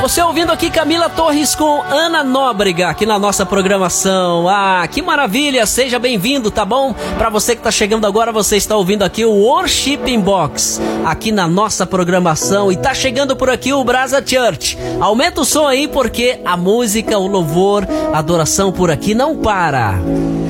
Você ouvindo aqui Camila Torres com Ana Nóbrega aqui na nossa programação. Ah, que maravilha, seja bem-vindo, tá bom? Pra você que tá chegando agora, você está ouvindo aqui o Worship Box aqui na nossa programação e tá chegando por aqui o Brasa Church. Aumenta o som aí porque a música, o louvor, a adoração por aqui não para.